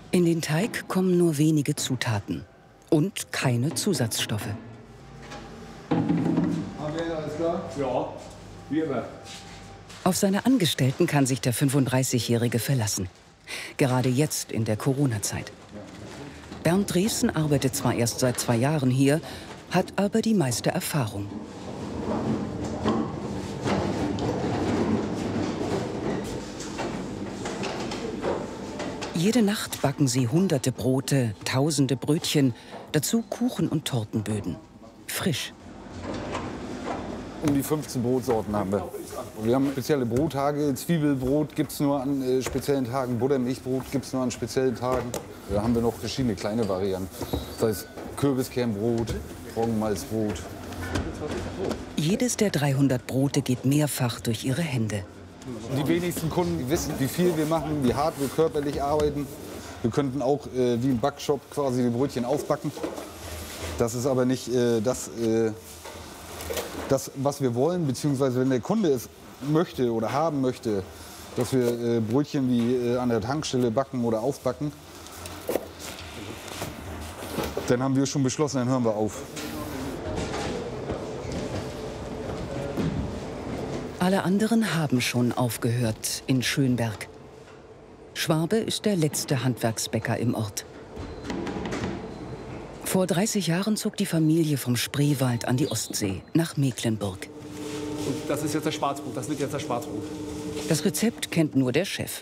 In den Teig kommen nur wenige Zutaten und keine Zusatzstoffe. Alles klar? Ja, wie immer. Auf seine Angestellten kann sich der 35-Jährige verlassen. Gerade jetzt in der Corona-Zeit. Bernd Dresen arbeitet zwar erst seit 2 Jahren hier, hat aber die meiste Erfahrung. Jede Nacht backen sie hunderte Brote, tausende Brötchen, dazu Kuchen und Tortenböden. Frisch. Um die 15 Brotsorten haben wir. Wir haben spezielle Brottage. Zwiebelbrot gibt es nur an speziellen Tagen. Buttermilchbrot gibt es nur an speziellen Tagen. Da haben wir noch verschiedene kleine Varianten. Das heißt Kürbiskernbrot, Roggenmalzbrot. Jedes der 300 Brote geht mehrfach durch ihre Hände. Die wenigsten Kunden wissen, wie viel wir machen, wie hart wir körperlich arbeiten. Wir könnten auch wie im Backshop quasi die Brötchen aufbacken. Das ist aber nicht das, was wir wollen, beziehungsweise wenn der Kunde es möchte oder haben möchte, dass wir Brötchen wie an der Tankstelle backen oder aufbacken, dann haben wir schon beschlossen, dann hören wir auf. Alle anderen haben schon aufgehört in Schönberg. Schwabe ist der letzte Handwerksbäcker im Ort. Vor 30 Jahren zog die Familie vom Spreewald an die Ostsee, nach Mecklenburg. Und das ist jetzt das Schwarzbrot, das wird jetzt das Schwarzbrot. Das Rezept kennt nur der Chef.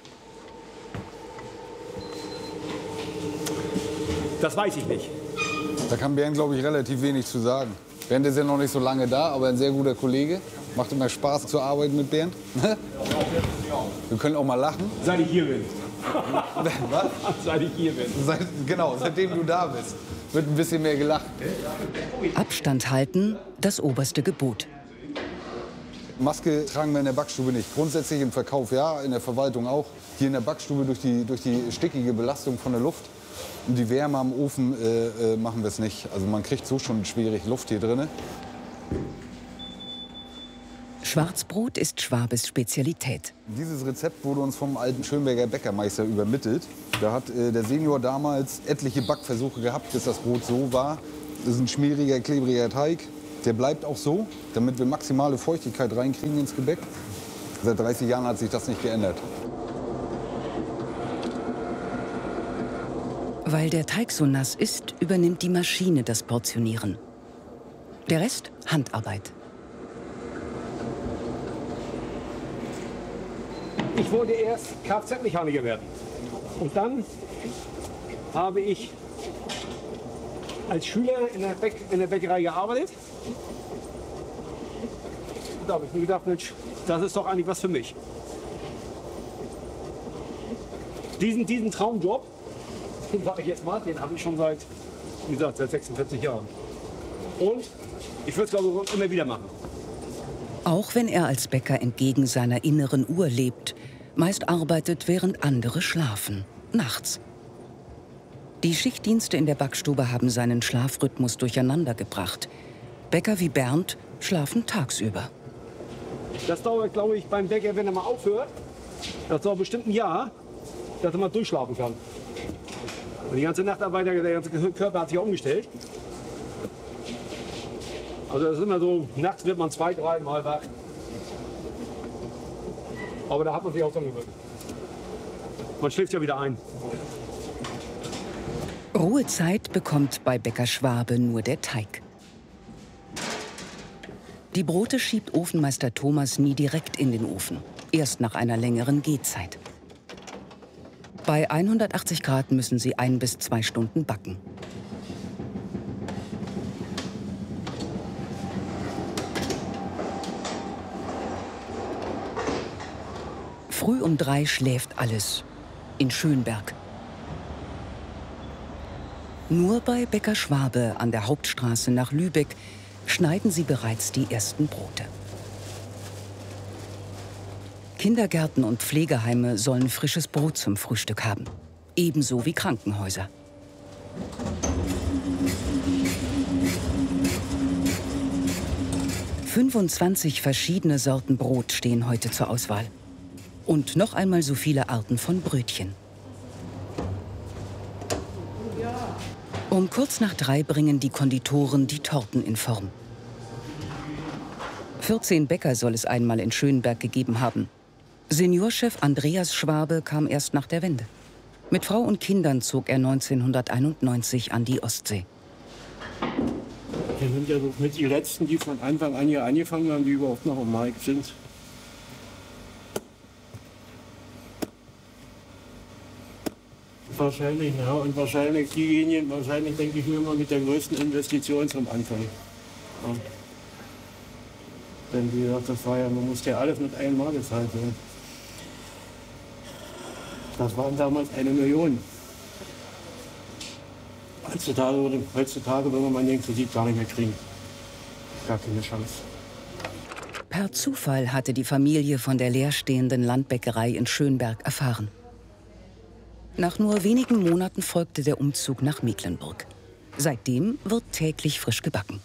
Das weiß ich nicht. Da kann Bernd, glaube ich, relativ wenig zu sagen. Bernd ist ja noch nicht so lange da, aber ein sehr guter Kollege. Macht immer Spaß zu arbeiten mit Bernd. Wir können auch mal lachen. Seit ich hier bin. Was? Seit ich hier bin. Genau, seitdem du da bist, wird ein bisschen mehr gelacht. Abstand halten, das oberste Gebot. Maske tragen wir in der Backstube nicht. Grundsätzlich im Verkauf ja, in der Verwaltung auch. Hier in der Backstube durch die stickige Belastung von der Luft und die Wärme am Ofen machen wir es nicht. Also man kriegt so schon schwierig Luft hier drin. Schwarzbrot ist Schwabes Spezialität. Dieses Rezept wurde uns vom alten Schönberger Bäckermeister übermittelt. Da hat der Senior damals etliche Backversuche gehabt, bis das Brot so war. Das ist ein schmieriger, klebriger Teig. Der bleibt auch so, damit wir maximale Feuchtigkeit reinkriegen ins Gebäck. Seit 30 Jahren hat sich das nicht geändert. Weil der Teig so nass ist, übernimmt die Maschine das Portionieren. Der Rest Handarbeit. Ich wollte erst Kfz-Mechaniker werden. Und dann habe ich als Schüler in der Bäckerei gearbeitet. Und da habe ich mir gedacht, Mensch, das ist doch eigentlich was für mich. Diesen Traumjob, den sage ich jetzt mal, den habe ich schon seit 46 Jahren. Und ich würde es, glaube ich, immer wieder machen. Auch wenn er als Bäcker entgegen seiner inneren Uhr lebt, meist arbeitet, während andere schlafen, nachts. Die Schichtdienste in der Backstube haben seinen Schlafrhythmus durcheinander gebracht. Bäcker wie Bernd schlafen tagsüber. Das dauert, glaube ich, beim Bäcker, wenn er mal aufhört, das dauert bestimmt ein Jahr, dass er mal durchschlafen kann. Und die ganze Nachtarbeit, der ganze Körper hat sich auch umgestellt. Also das ist immer so, nachts wird man 2, 3 Mal wach. Aber da hat man sich auch dran gewöhnt. Man schläft ja wieder ein. Ruhezeit bekommt bei Bäcker Schwabe nur der Teig. Die Brote schiebt Ofenmeister Thomas nie direkt in den Ofen, erst nach einer längeren Gehzeit. Bei 180 Grad müssen sie 1 bis 2 Stunden backen. Früh um 3 schläft alles. In Schönberg. Nur bei Bäcker Schwabe an der Hauptstraße nach Lübeck schneiden sie bereits die ersten Brote. Kindergärten und Pflegeheime sollen frisches Brot zum Frühstück haben. Ebenso wie Krankenhäuser. »25 verschiedene Sorten Brot stehen heute zur Auswahl. Und noch einmal so viele Arten von Brötchen. Um kurz nach 3 bringen die Konditoren die Torten in Form. 14 Bäcker soll es einmal in Schönberg gegeben haben. Seniorchef Andreas Schwabe kam erst nach der Wende. Mit Frau und Kindern zog er 1991 an die Ostsee. Wir sind ja so mit die Letzten, die von Anfang an hier angefangen haben, die überhaupt noch am Markt sind. Wahrscheinlich, ja, und wahrscheinlich diejenigen, denke ich mir mal, mit der größten Investition zum Anfang. Ja. Denn wie gesagt, das war ja, man musste ja alles mit einmal gezahlt werden. Das waren damals 1 Million. Heutzutage würde man den Kredit gar nicht mehr kriegen. Gar keine Chance. Per Zufall hatte die Familie von der leerstehenden Landbäckerei in Schönberg erfahren. Nach nur wenigen Monaten folgte der Umzug nach Mecklenburg. Seitdem wird täglich frisch gebacken.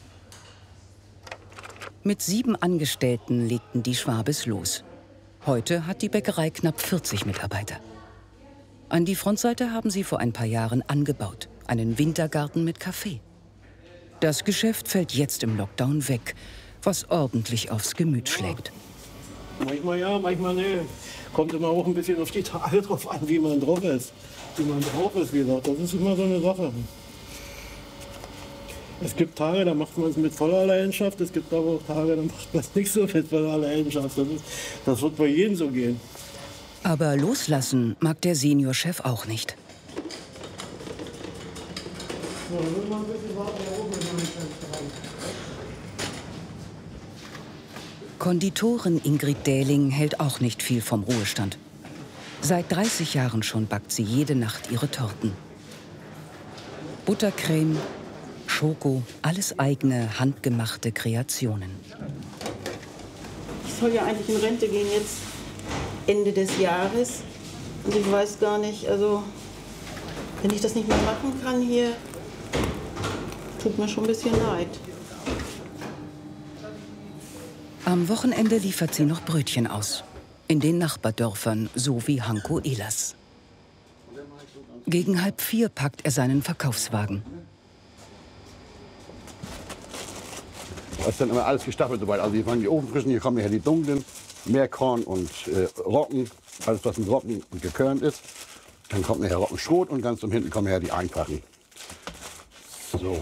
Mit 7 Angestellten legten die Schwabes los. Heute hat die Bäckerei knapp 40 Mitarbeiter. An die Frontseite haben sie vor ein paar Jahren angebaut. Einen Wintergarten mit Café. Das Geschäft fällt jetzt im Lockdown weg, was ordentlich aufs Gemüt schlägt. Manchmal ja, manchmal ne. Kommt immer auch ein bisschen auf die Tage drauf an, wie man drauf ist. Wie gesagt. Das ist immer so eine Sache. Es gibt Tage, da macht man es mit voller Leidenschaft. Es gibt aber auch Tage, da macht man es nicht so mit voller Leidenschaft. Das wird bei jedem so gehen. Aber loslassen mag der Seniorchef auch nicht. Konditorin Ingrid Dähling hält auch nicht viel vom Ruhestand. Seit 30 Jahren schon backt sie jede Nacht ihre Torten. Buttercreme, Schoko, alles eigene, handgemachte Kreationen. Ich soll ja eigentlich in Rente gehen jetzt Ende des Jahres. Und ich weiß gar nicht, also wenn ich das nicht mehr machen kann hier, tut mir schon ein bisschen leid. Am Wochenende liefert sie noch Brötchen aus. In den Nachbardörfern, so wie Hanko Ehlers. Gegen 3:30 packt er seinen Verkaufswagen. Das ist dann immer alles gestaffelt soweit. Also hier fangen die Ofenfrischen, hier kommen nachher die dunklen, Meerkorn und Roggen, alles was mit Roggen und gekörnt ist. Dann kommt nachher Roggenschrot und ganz zum hinten kommen nachher die einfachen. So.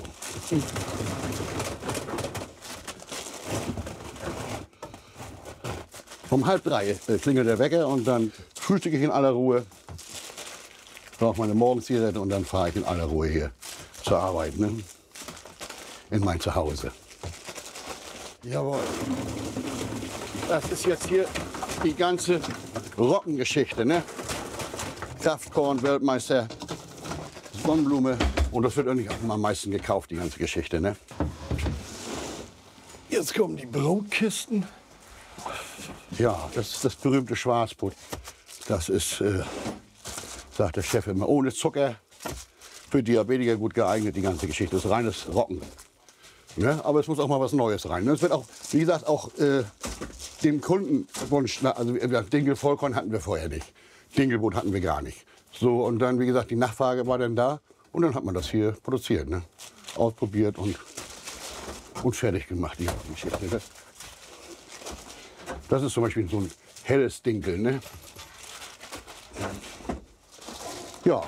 Um 2:30 klingelt der Wecker und dann frühstücke ich in aller Ruhe, rauche meine Morgenzigarette und dann fahre ich in aller Ruhe hier zur Arbeit, ne? In mein Zuhause. Jawohl. Das ist jetzt hier die ganze Roggengeschichte, ne? Kraftkorn, Weltmeister, Sonnenblume und das wird eigentlich auch immer am meisten gekauft, die ganze Geschichte, ne? Jetzt kommen die Brotkisten. Ja, das ist das berühmte Schwarzbrot. Das ist, sagt der Chef immer, ohne Zucker, für Diabetiker gut geeignet, die ganze Geschichte. Das ist reines Roggen. Ja, aber es muss auch mal was Neues rein. Es wird auch, wie gesagt, auch dem Kundenwunsch, also Dinkel-Vollkorn hatten wir vorher nicht. Dinkelbrot hatten wir gar nicht. So, und dann, wie gesagt, die Nachfrage war dann da und dann hat man das hier produziert, ne? Ausprobiert und fertig gemacht, die Geschichte. Das ist zum Beispiel so ein helles Dinkel, ne? Ja.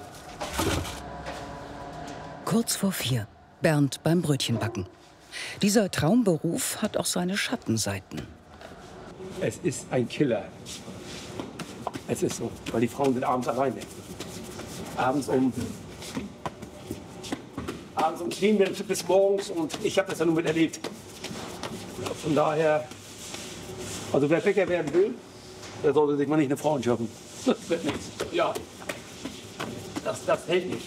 Kurz vor 4, Bernd beim Brötchenbacken. Dieser Traumberuf hat auch seine Schattenseiten. Es ist ein Killer. Es ist so, weil die Frauen sind abends alleine. Abends um 10 bis morgens und ich habe das ja nur miterlebt. Von daher, also wer Bäcker werden will, der sollte sich mal nicht eine Frau anschaffen. Das wird nichts. Ja, das hält nicht.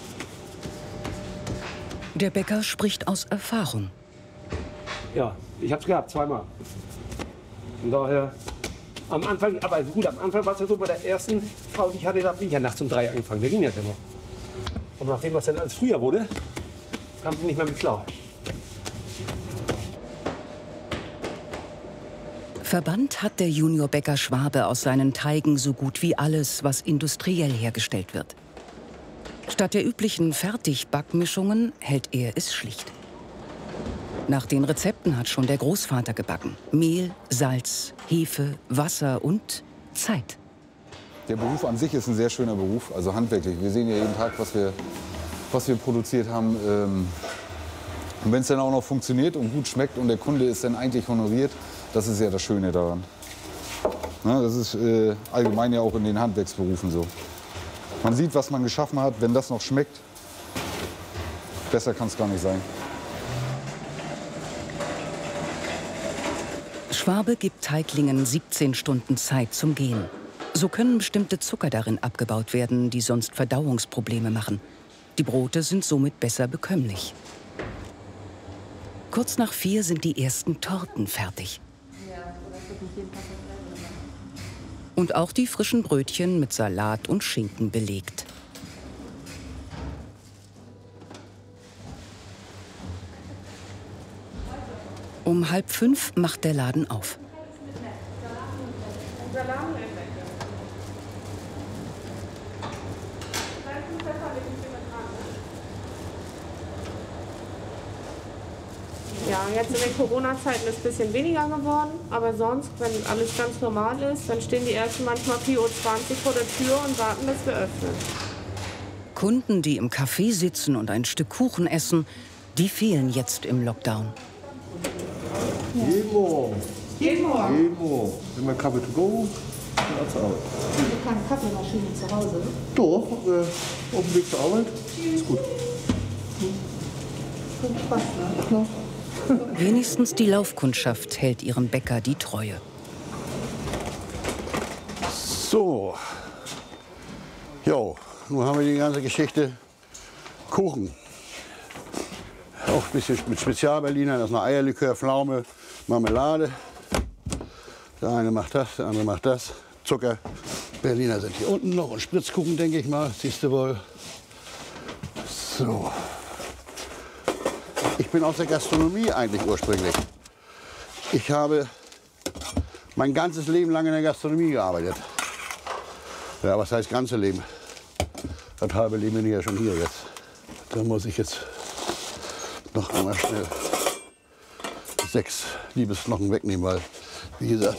Der Bäcker spricht aus Erfahrung. Ja, ich habe es gehabt, zweimal. Von daher, am Anfang, aber gut, am Anfang war es ja so, bei der ersten Frau, die ich hatte, da bin ich ja nachts um 3 angefangen. Der ging ja immer. Und nachdem, was dann alles früher wurde, kam sie nicht mehr mit klar. Verbannt hat der Juniorbäcker Schwabe aus seinen Teigen so gut wie alles, was industriell hergestellt wird. Statt der üblichen Fertigbackmischungen hält er es schlicht. Nach den Rezepten hat schon der Großvater gebacken. Mehl, Salz, Hefe, Wasser und Zeit. Der Beruf an sich ist ein sehr schöner Beruf, also handwerklich. Wir sehen ja jeden Tag, was wir produziert haben. Und wenn es dann auch noch funktioniert und gut schmeckt und der Kunde ist dann eigentlich honoriert, das ist ja das Schöne daran. Na, das ist allgemein ja auch in den Handwerksberufen so. Man sieht, was man geschaffen hat, wenn das noch schmeckt. Besser kann es gar nicht sein. Schwabe gibt Teiglingen 17 Stunden Zeit zum Gehen. So können bestimmte Zucker darin abgebaut werden, die sonst Verdauungsprobleme machen. Die Brote sind somit besser bekömmlich. Kurz nach 4 sind die ersten Torten fertig. Und auch die frischen Brötchen mit Salat und Schinken belegt. Um 4:30 macht der Laden auf. Ja, jetzt in den Corona-Zeiten ist es ein bisschen weniger geworden, aber sonst, wenn alles ganz normal ist, dann stehen die Ersten manchmal 4:20 Uhr vor der Tür und warten, bis wir öffnen. Kunden, die im Café sitzen und ein Stück Kuchen essen, die fehlen jetzt im Lockdown. Jeden Morgen. Jeden Morgen? Jeden Morgen. Immer Kaffee to go. That's out. Keine Kaffeemaschine zu Hause? Doch, auf dem Weg zur Arbeit. Ist gut. Spaß, ne? Wenigstens die Laufkundschaft hält ihrem Bäcker die Treue. So. Jo, nun haben wir die ganze Geschichte Kuchen. Auch ein bisschen mit Spezialberliner, das ist eine Eierlikör, Pflaume, Marmelade. Der eine macht das, der andere macht das. Zucker. Berliner sind hier unten noch und Spritzkuchen, denke ich mal. Siehst du wohl. So. Ich bin aus der Gastronomie eigentlich ursprünglich. Ich habe mein ganzes Leben lang in der Gastronomie gearbeitet. Ja, was heißt ganze Leben? Das halbe Leben bin ich ja schon hier jetzt. Da muss ich jetzt noch einmal schnell 6 Liebesknochen wegnehmen, weil, wie gesagt,